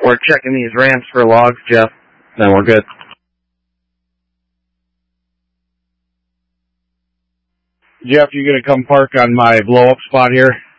We're checking these ramps for logs, Jeff. Then we're good. Jeff, you gonna come park on my blow-up spot here?